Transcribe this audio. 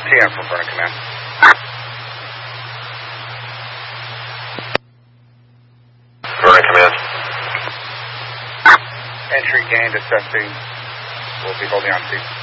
TM from Vernon Command. Vernon Command. Entry gained assessing. We'll be holding on to.